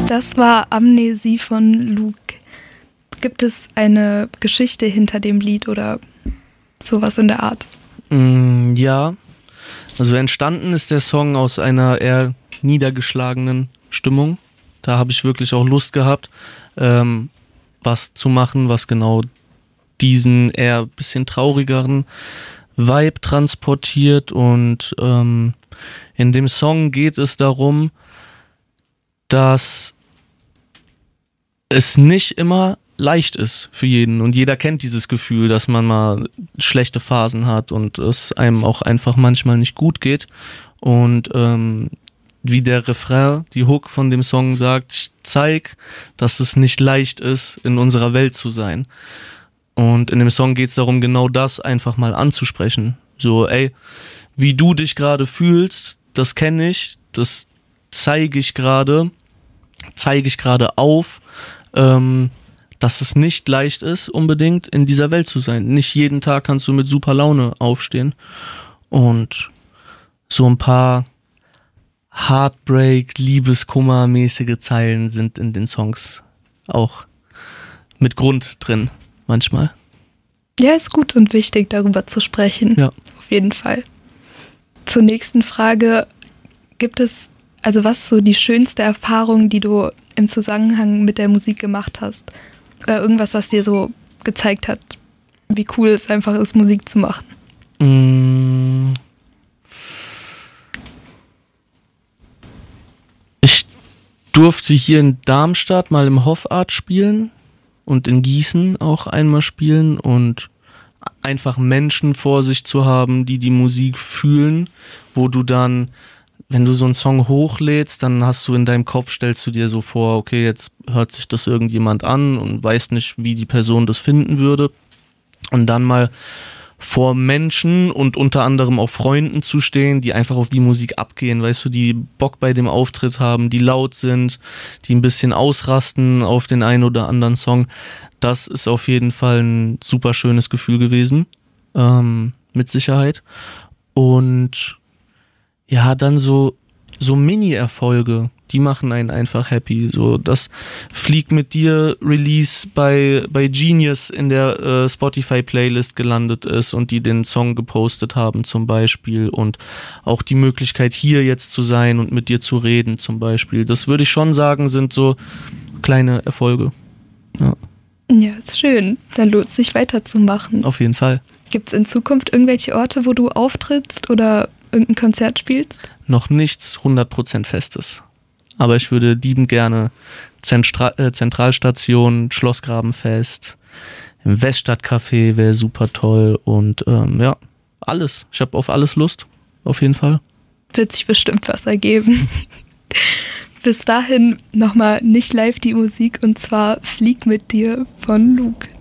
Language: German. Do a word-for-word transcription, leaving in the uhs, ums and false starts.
Das war Amnesie von Luke. Gibt es eine Geschichte hinter dem Lied oder sowas in der Art? Mm, ja, also entstanden ist der Song aus einer eher niedergeschlagenen Stimmung. Da habe ich wirklich auch Lust gehabt, ähm, was zu machen, was genau diesen eher ein bisschen traurigeren Vibe transportiert. Und ähm, in dem Song geht es darum, dass es nicht immer leicht ist für jeden. Und jeder kennt dieses Gefühl, dass man mal schlechte Phasen hat und es einem auch einfach manchmal nicht gut geht. Und ähm, wie der Refrain, die Hook von dem Song sagt, ich zeig, dass es nicht leicht ist, in unserer Welt zu sein. Und in dem Song geht es darum, genau das einfach mal anzusprechen. So, ey, wie du dich gerade fühlst, das kenne ich, das zeige ich gerade, zeige ich gerade auf, ähm, dass es nicht leicht ist, unbedingt in dieser Welt zu sein. Nicht jeden Tag kannst du mit super Laune aufstehen. Und so ein paar Heartbreak, Liebeskummer-mäßige Zeilen sind in den Songs auch mit Grund drin, manchmal. Ja, ist gut und wichtig, darüber zu sprechen. Ja. Auf jeden Fall. Zur nächsten Frage. Gibt es, also was ist so die schönste Erfahrung, die du im Zusammenhang mit der Musik gemacht hast? Oder irgendwas, was dir so gezeigt hat, wie cool es einfach ist, Musik zu machen? Mm. Ich durfte hier in Darmstadt mal im Hoffart spielen und in Gießen auch einmal spielen und einfach Menschen vor sich zu haben, die die Musik fühlen, wo du dann, wenn du so einen Song hochlädst, dann hast du in deinem Kopf, stellst du dir so vor, okay, jetzt hört sich das irgendjemand an und weißt nicht, wie die Person das finden würde. Und dann mal vor Menschen und unter anderem auch Freunden zu stehen, die einfach auf die Musik abgehen, weißt du, die Bock bei dem Auftritt haben, die laut sind, die ein bisschen ausrasten auf den einen oder anderen Song. Das ist auf jeden Fall ein super schönes Gefühl gewesen, ähm, mit Sicherheit. Und ja, dann so, so Mini-Erfolge, die machen einen einfach happy. So das Flieg mit dir Release bei, bei Genius in der äh, Spotify-Playlist gelandet ist und die den Song gepostet haben zum Beispiel und auch die Möglichkeit hier jetzt zu sein und mit dir zu reden zum Beispiel. Das würde ich schon sagen, sind so kleine Erfolge. Ja, ja, ist schön. Dann lohnt es sich weiterzumachen. auf jeden Fall. Gibt es in Zukunft irgendwelche Orte, wo du auftrittst oder irgendein Konzert spielst? Noch nichts hundert Prozent Festes. Aber ich würde liebend gerne Zentra- äh, Zentralstation, Schlossgrabenfest, im Weststadtcafé wäre super toll und ähm, ja, alles. Ich habe auf alles Lust, auf jeden Fall. Wird sich bestimmt was ergeben. Bis dahin nochmal nicht live die Musik und zwar Flieg mit dir von Luke.